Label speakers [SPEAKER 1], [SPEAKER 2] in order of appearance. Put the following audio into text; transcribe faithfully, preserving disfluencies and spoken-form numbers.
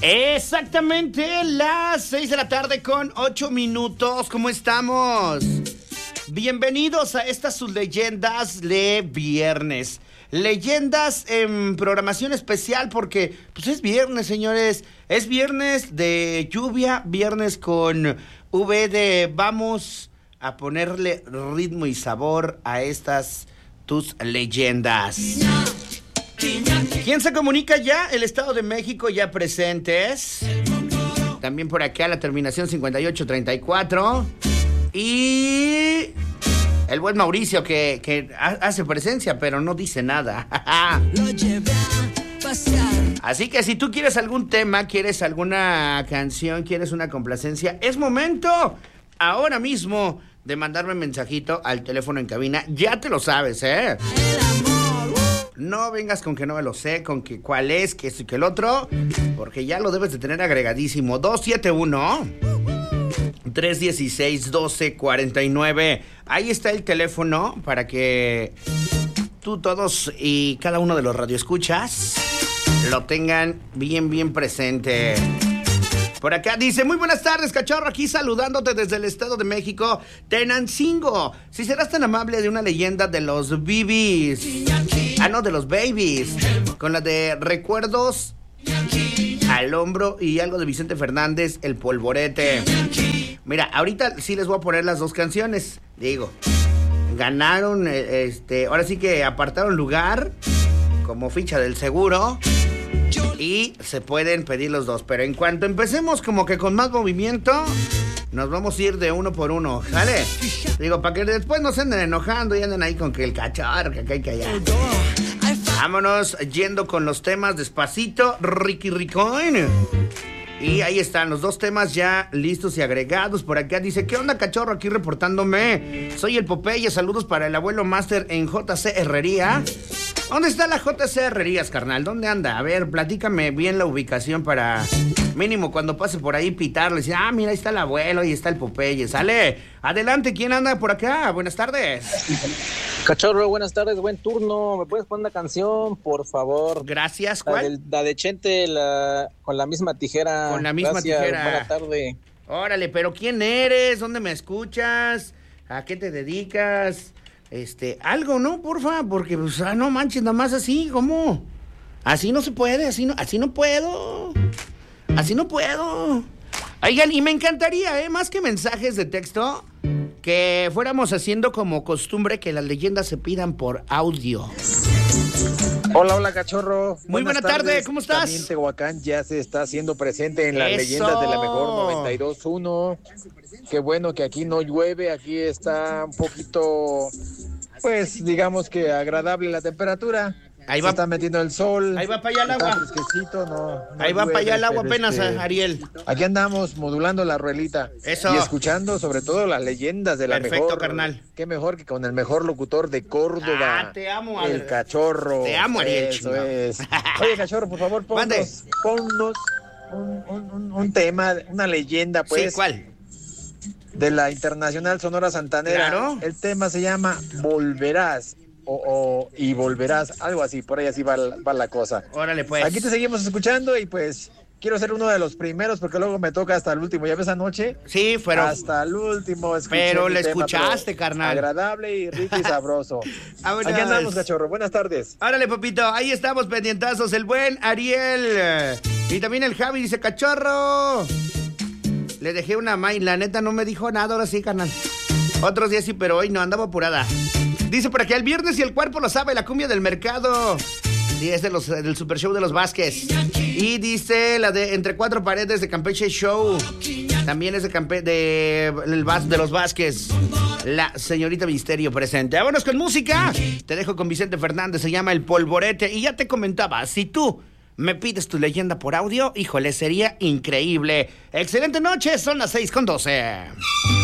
[SPEAKER 1] Exactamente las seis de la tarde con ocho minutos. ¿Cómo estamos? Bienvenidos a estas sus leyendas de viernes. Leyendas en programación especial porque pues es viernes, señores. Es viernes de lluvia, viernes con V de vamos a ponerle ritmo y sabor a estas tus leyendas. ¿Quién se comunica ya? El Estado de México ya presentes. También por acá la terminación cincuenta y ocho treinta y cuatro. Y el buen Mauricio que, que hace presencia pero no dice nada. Así que si tú quieres algún tema, quieres alguna canción, quieres una complacencia, es momento ahora mismo de mandarme mensajito al teléfono en cabina. Ya te lo sabes, ¿eh? No vengas con que no me lo sé, con que cuál es, que esto y que el otro, porque ya lo debes de tener agregadísimo. dos siete uno, tres uno seis, uno dos cuatro nueve. Ahí está el teléfono para que tú, todos y cada uno de los radioescuchas lo tengan bien, bien presente. Por acá dice, muy buenas tardes, cachorro, aquí saludándote desde el Estado de México, Tenancingo. Si serás tan amable de una leyenda de los bibis. Ah, no, de los babies. Con la de recuerdos al hombro y algo de Vicente Fernández, El Polvorete. Mira, ahorita sí les voy a poner las dos canciones. Digo, ganaron, este, ahora sí que apartaron lugar como ficha del seguro. Y se pueden pedir los dos. Pero en cuanto empecemos como que con más movimiento, nos vamos a ir de uno por uno, ¿sale? Digo, para que después no se anden enojando y anden ahí con que el cachorro, que acá y que allá. Vámonos yendo con los temas despacito, Ricky Ricón. Y ahí están los dos temas ya listos y agregados. Por acá dice, ¿qué onda, cachorro? Aquí reportándome. Soy el Popeye, saludos para el abuelo Master en J C Herrería. ¿Dónde está la J C Herrerías, carnal? ¿Dónde anda? A ver, platícame bien la ubicación para mínimo cuando pase por ahí pitarle. Decir, ah, mira, ahí está el abuelo y está el Popeye. Sale, adelante, ¿quién anda por acá? Buenas tardes.
[SPEAKER 2] Cachorro, buenas tardes, buen turno. ¿Me puedes poner una canción, por favor?
[SPEAKER 1] Gracias, ¿cuál?
[SPEAKER 2] La de, la de Chente, la, con la misma tijera.
[SPEAKER 1] Con la misma
[SPEAKER 2] Gracias,
[SPEAKER 1] tijera.
[SPEAKER 2] Buena tarde.
[SPEAKER 1] Órale, pero ¿quién eres? ¿Dónde me escuchas? ¿A qué te dedicas? Este, algo, ¿no? Porfa, porque, pues, ah, no manches, nada más así, ¿cómo? Así no se puede, así no, así no puedo. Así no puedo. Oigan, y me encantaría, ¿eh? Más que mensajes de texto, que fuéramos haciendo como costumbre que las leyendas se pidan por audio.
[SPEAKER 2] Hola, hola, cachorro.
[SPEAKER 1] Muy buena tarde, ¿cómo estás?
[SPEAKER 2] También Tehuacán ya se está haciendo presente en las
[SPEAKER 1] ¡Eso!
[SPEAKER 2] leyendas de la mejor noventa y dos punto uno. Qué bueno que aquí no llueve, aquí está un poquito, pues, digamos que agradable la temperatura.
[SPEAKER 1] Ahí
[SPEAKER 2] se
[SPEAKER 1] va,
[SPEAKER 2] está metiendo el sol.
[SPEAKER 1] Ahí va para allá el
[SPEAKER 2] está
[SPEAKER 1] agua.
[SPEAKER 2] Fresquecito, no, no
[SPEAKER 1] ahí va
[SPEAKER 2] llueve,
[SPEAKER 1] para allá el agua
[SPEAKER 2] pero
[SPEAKER 1] apenas,
[SPEAKER 2] este,
[SPEAKER 1] Ariel.
[SPEAKER 2] Aquí andamos modulando la ruelita.
[SPEAKER 1] Eso.
[SPEAKER 2] Y escuchando sobre todo las leyendas de la
[SPEAKER 1] Perfecto,
[SPEAKER 2] mejor.
[SPEAKER 1] carnal.
[SPEAKER 2] Qué mejor que con el mejor locutor de Córdoba.
[SPEAKER 1] Ah, te amo,
[SPEAKER 2] el
[SPEAKER 1] Ariel.
[SPEAKER 2] cachorro.
[SPEAKER 1] Te amo, Ariel.
[SPEAKER 2] Eso
[SPEAKER 1] chingado.
[SPEAKER 2] es. Oye, cachorro, por favor, ponnos, ponnos un, un, un, un tema, una leyenda, pues.
[SPEAKER 1] Sí, ¿cuál?
[SPEAKER 2] De la Internacional Sonora Santanera.
[SPEAKER 1] Claro.
[SPEAKER 2] El tema se llama Volverás. O, o y volverás, algo así, por ahí así va, va la cosa.
[SPEAKER 1] Órale, pues.
[SPEAKER 2] Aquí te seguimos escuchando y pues quiero ser uno de los primeros porque luego me toca hasta el último. ¿Ya ves anoche?
[SPEAKER 1] Sí, pero...
[SPEAKER 2] Hasta el último escuché
[SPEAKER 1] Pero
[SPEAKER 2] mi
[SPEAKER 1] le
[SPEAKER 2] tema,
[SPEAKER 1] escuchaste,
[SPEAKER 2] pero
[SPEAKER 1] carnal.
[SPEAKER 2] agradable y rico y sabroso.
[SPEAKER 1] Vámonos.
[SPEAKER 2] Aquí andamos, cachorro. Buenas tardes.
[SPEAKER 1] Órale, papito, ahí estamos pendientazos. El buen Ariel. Y también el Javi dice, cachorro. Le dejé una mail, la neta no me dijo nada, ahora sí, carnal. Otros días sí, pero hoy no, andaba apurada. Dice por aquí, el viernes y el cuerpo lo sabe, la cumbia del mercado. Sí, es de los, del Super Show de los Vázquez. Y dice la de Entre Cuatro Paredes de Campeche Show. También es de, Campe, de, de los Vázquez. La señorita Misterio presente. Vámonos con música. Te dejo con Vicente Fernández, se llama El Polvorete. Y ya te comentaba, si tú me pides tu leyenda por audio, híjole, sería increíble. Excelente noche, son las seis con doce.